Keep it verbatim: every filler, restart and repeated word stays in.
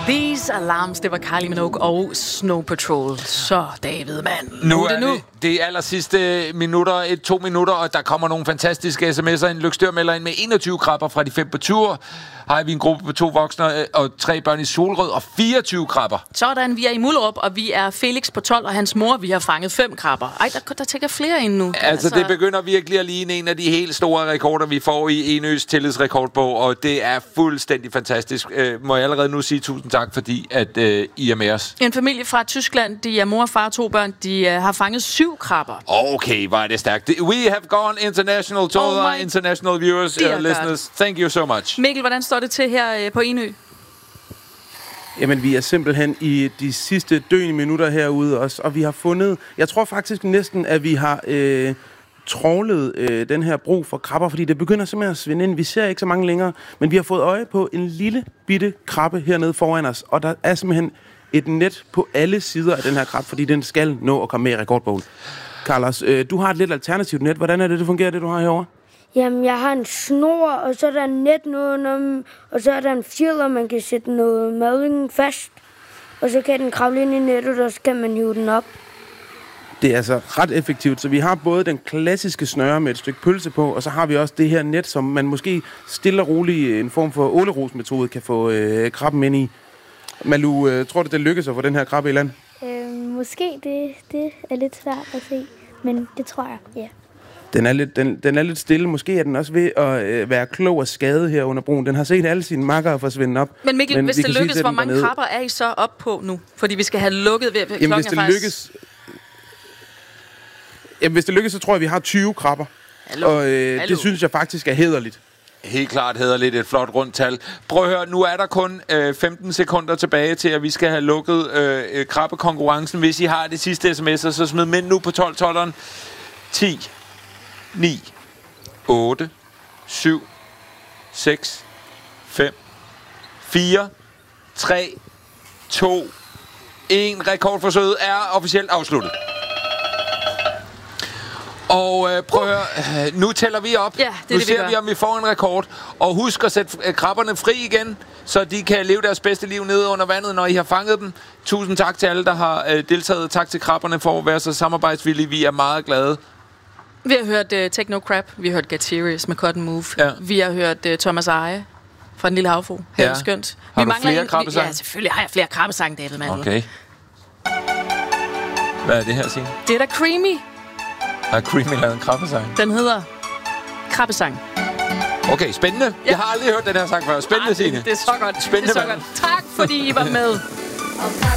These Alarms, det var Kylie Minogue og Snow Patrol. Så, David, mand. Nu er det nu. Det, det er aller sidste minutter, et, to minutter, og der kommer nogle fantastiske sms'er. En Løgstør melder ind med enogtyve krabber fra de fem på tur. Har vi en gruppe på to voksne og tre børn i Solrød og fireogtyve krabber. Sådan, vi er i Mullerup, og vi er Felix på tolv, og hans mor, vi har fanget fem krabber. Ej, der, der tænker flere ind nu. Altså, altså, det begynder virkelig at ligne en af de helt store rekorder, vi får i Enøs tillidsrekordbog, og det er fuldstændig fantastisk. Øh, må jeg allerede nu sige tusind tak, fordi at øh, I er med os. En familie fra Tyskland, de er mor, far og to børn, de øh, har fanget syv krabber. Okay, hvor er det stærkt. We have gone international to oh our international viewers, uh, listeners. Thank you so much. Mikkel, hvordan står det til her øh, på Enø? Jamen, vi er simpelthen i de sidste døende minutter herude også, og vi har fundet, jeg tror faktisk næsten, at vi har øh, trawlet øh, den her bro for krabber, fordi det begynder simpelthen at svinde ind. Vi ser ikke så mange længere, men vi har fået øje på en lille bitte krabbe hernede foran os, og der er simpelthen et net på alle sider af den her krabbe, fordi den skal nå at komme med i rekordbogen. Carlos, øh, du har et lidt alternativt net. Hvordan er det, det fungerer, det du har herovre? Jamen, jeg har en snor, og så er der en net nedenunder, og så er der en fjeder, man kan sætte noget mading fast. Og så kan den kravle ind i nettet, og så kan man hive den op. Det er altså ret effektivt, så vi har både den klassiske snøre med et stykke pølse på, og så har vi også det her net, som man måske stille og roligt en form for ålerosmetode kan få øh, krabben ind i. Malu, øh, tror du, det lykkes at få den her krabbe i land? Øh, måske det, det er lidt svært at se, men det tror jeg, ja. Den er, lidt, den, den er lidt stille. Måske er den også ved at øh, være klog og skade her under broen. Den har set alle sine makkere forsvinde op. Men Mikkel, men hvis det lykkes, hvor mange krabber er I så op på nu? Fordi vi skal have lukket ved, ved Jamen, hvis det faktisk... lykkes... Jamen, hvis det lykkes, så tror jeg, vi har tyve krabber. Hallo. Og øh, Hallo. det synes jeg faktisk er hæderligt. Helt klart hæderligt, et flot rundt tal. Prøv at høre, nu er der kun øh, femten sekunder tilbage til, at vi skal have lukket øh, krabbekonkurrencen. Hvis I har det sidste sms'er, så smid mænd nu på tolv-tolveren. ti, ni, otte, syv, seks, fem, fire, tre, to, et. Rekordforsøget er officielt afsluttet. Og øh, prøv at høre, øh, nu tæller vi op. Ja, det nu det, ser vi, vi, om vi får en rekord. Og husk at sætte øh, krabberne fri igen, så de kan leve deres bedste liv nede under vandet, når I har fanget dem. Tusind tak til alle, der har øh, deltaget. Tak til krabberne for at være så samarbejdsvillige. Vi er meget glade. Vi har hørt uh, Techno Crab, vi har hørt Get Serious med Cotton Move. Ja. Vi har hørt uh, Thomas Eje fra Den Lille Havfru. Helt Ja. skønt. Har vi du flere en, krabbesange? Ja, selvfølgelig har jeg flere krabbesange, David Mandel. Okay. Hvad er det her, Signe? Det er da Creamy. Har Creamy lavet en krabbesang? Den hedder Krabbesang. Okay, spændende. Ja. Jeg har aldrig hørt den her sang før. Spændende, Ah, Signe. det, det er så godt. Spændende, det er så mand. godt. Tak, fordi I var med.